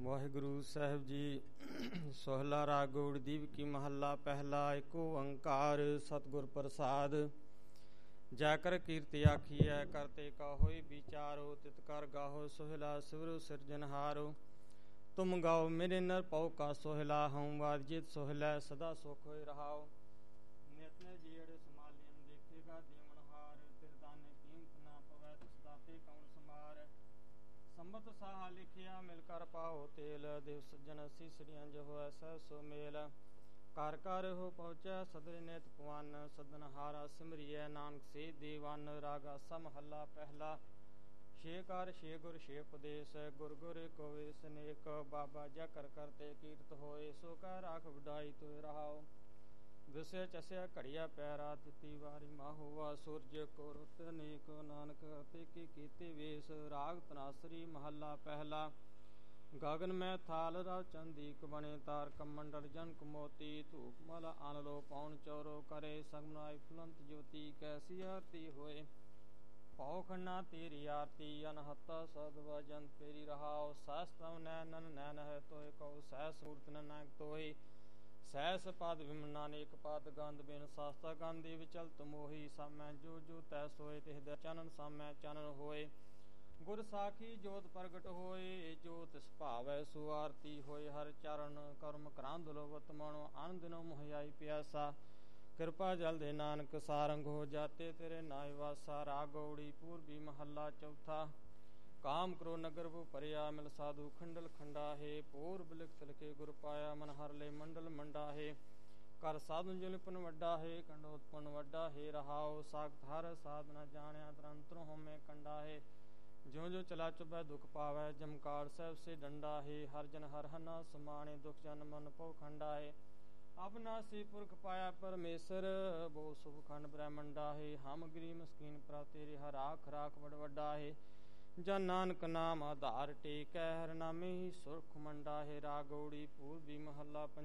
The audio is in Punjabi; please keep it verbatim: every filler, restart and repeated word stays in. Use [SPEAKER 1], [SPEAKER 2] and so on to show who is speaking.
[SPEAKER 1] ਵਾਹਿਗੁਰੂ ਸਾਹਿਬ ਜੀ। ਸੋਹਲਾ ਰਾਗ ਗੌੜਦੀਪ ਕੀ ਮਹੱਲਾ ਪਹਿਲਾ। ਏਕ ਓੰਕਾਰ ਸਤਿਗੁਰ ਪ੍ਰਸਾਦ। ਜੈ ਕਰ ਕੀਰਤਿ ਆਖੀਐ ਕਰਤੇ ਕਾ ਹੋਇ ਵਿਚਾਰੋ। ਤਿਤ ਕਰ ਗਾਹੋ ਸੋਹਿਲਾ ਸਿਵਰੁ ਸਿਰਜਨਹਾਰੋ। ਤੁਮ ਗਾਓ ਮੇਰੇ ਨਰ ਪਉ ਕਾ ਸੋਹਿਲਾ। ਹਉ ਵਾਜਿਤ ਸੋਹਿਲਾ ਸਦਾ ਸੁਖ ਹੋਇ ਰਹਾਓ। ਨਿਤ ਨੇ ਜੀੜ ਸਮਾਲਿਨ ਦੇਖੇਗਾ ਦੇਵਨਹਾਰ। ਤਿਰ ਦਾਨੇ ਕੀਮਤ ਨਾ ਪਵੈ ਤਿਸ ਦਾਤੇ ਕਉਣ ਸਮਾਰ। ਸੰਬਤ ਸਾਹਾ ਲਿਖਿਆ ਮਿਲ ਕਰ ਪਾਓ ਤੇਲ। ਦੇਵ ਸੱਜਣ ਸੀਸੜੀਆਂ ਜੋ ਹੋਇ ਸਹਿ ਸੋ ਮੇਲ। ਘਰ ਘਰ ਹੋ ਪਹੁੰਚੈ ਸਦਰੇ ਨੇਤ ਪਵਨ। ਸਦਨਹਾਰਾ ਸਿਮਰਿਐ ਨਾਨਕ ਸੇ ਦੇਵਨ। ਰਾਗ ਆਸਾ ਮਹੱਲਾ ਪਹਿਲਾ। ਛੇ ਕਾਰ ਛੇ ਗੁਰ ਛੇ ਉਪਦੇਸ਼। ਗੁਰ ਗੁਰ ਕੋਵੇ ਸਨੇਕ। ਬਾਬਾ ਜੈ ਕਰ ਕਰਤੇ ਕੀਰਤ ਹੋਏ। ਸੋ ਕਹਿ ਰਾਖ ਵਡਾਈ ਤੋਇ ਰਹਾਓ। ਵਿਸੇ ਚਸਿਆ ਘੜੀਆ ਪੈਰਾ ਤਿਤੀ ਵਾਰੀ ਮਾਹੋਆ। ਸੂਰਜ ਕੋ ਰੁੱਤ ਅਨੇਕ ਨਾਨਕ ਅਤੇ ਕੀ ਕੀਤੇ ਵੇਸ। ਰਾਗ ਤਨਾਸਰੀ ਮਹੱਲਾ ਪਹਿਲਾ। ਗਗਨ ਮੈਂ ਥਾਲ ਰਵ ਚੰਦੀਕ ਬਣੇ। ਤਾਰ ਕਮੰਡਲ ਜਨਕ ਮੋਤੀ। ਧੂਪ ਮਲ ਆਨਲੋ ਪੌਣ ਚੌਰੋ ਕਰੇ। ਸਗਮਨਾਈ ਫੁਲੰਤ ਜੋਤੀ ਕੈਸੀ ਆਰਤੀ ਹੋਏ। ਭਉ ਖੰਨਾ ਤੇਰੀ ਆਰਤੀ ਅਨਹਤਾ ਸਦਵਾ ਜੰਤ ਤੇਰੀ ਰਹਾਓ। ਸਹਸ ਤਵ ਨੈਨਨ ਨੈਨ ਹੈ ਤੋਏ ਕਉ। ਸਹਸ ਮੂਰਤ ਨਾਨਕ ਤੋਏ। ਸਹਿਸ ਪਦ ਵਿਮ ਨਾਨਕ ਪਦ ਗੰਧ ਬਿਨ ਸਾਸਤਾ ਗੰਧੀ ਵਿਚਲਤ ਮੋਹੀ। ਸਾਮੈ ਜੋ ਜੋ ਤੈ ਸੋਏ ਤਿਸਦੇ ਚਨਨ ਸਾਮੈ ਚਨਨ ਹੋਏ। ਗੁਰ ਸਾਖੀ ਜੋਤ ਪ੍ਰਗਟ ਹੋਏ। ਜੋ ਤਿਸ ਭਾਵੈ ਸੋ ਆਰਤੀ ਹੋਏ। ਹਰ ਚਰਨ ਕਰਮ ਕਰਾਂਦ ਲੋਵਤ ਮਣੋ। ਆਨੰਦ ਨੋ ਮੁਹਿਆਈ ਪਿਆਸਾ। ਕਿਰਪਾ ਜਲ ਦੇ ਨਾਨਕ ਸਾਰੰਗ ਹੋ ਜਾਤੇ ਤੇਰੇ ਨਾਇ ਵਾਸਾ। ਰਾਗ ਗੌੜੀ ਪੂਰਬੀ ਮਹੱਲਾ ਚੌਥਾ। ਕਾਮ ਕਰੋ ਨਗਰ ਵੋ ਭਰਿਆ। ਮਿਲ ਸਾਧੂ ਖੰਡਲ ਖੰਡਾ ਹੈ। ਪੂਰਬ ਲਿਖਤ ਲਿਖੇ ਗੁਰ ਪਾਇਆ। ਮਨ ਹਰ ਲੈ ਮੰਡਲ ਮੰਡਾ ਹੈ। ਕਰ ਸਾਧਨ ਜੁਲਪਨ ਵੱਡਾ ਹੈ। ਕੰਡੋਤਪਨ ਵੱਡਾ ਹੈ ਰਹਾਓ। ਸਾਖਤ ਹਰ ਸਾਧਨਾ ਜਾਣਿਆ ਤਰੰਤਰ ਹੋਮੇ ਕੰਡਾ ਹੈ। ਜਿਉ ਜਿਉ ਚਲਾ ਚੁਬੈ ਦੁਖ ਪਾਵੈ। ਜਮਕਾਰ ਸਾਹਿਬ ਸੇ ਡੰਡਾ ਹੈ। ਹਰ ਜਨ ਹਰ ਹਨਾ ਸਮਾਣੇ। ਦੁਖ ਜਨ ਮਨ ਪਉ ਖੰਡਾ ਹੈ। ਅਬਨਾਸੀ ਪੁਰਖ ਪਾਇਆ ਪਰਮੇਸ਼ਰ। ਬਹੁ ਸੁਭ ਖੰਡ ਬ੍ਰਹਮੰਡਾ ਹੈ। ਹਮ ਗਰੀ ਮਸਕੀਨ ਪ੍ਰਾ ਤੇਰੇ। ਹਰ ਰਾਖ ਰਾਖ ਵਡ ਵੱਡਾ ਹੈ। ਜਨ ਨਾਨਕ ਨਾਮ ਆਧਾਰ ਟੇਕੈ। ਹਰ ਨਾਮੇ ਹੀ ਸੁਰਖ ਮੰਡਾ ਹੈ। ਰਾਗ ਗੌੜੀ ਪੂਰਬੀ ਮਹੱਲਾ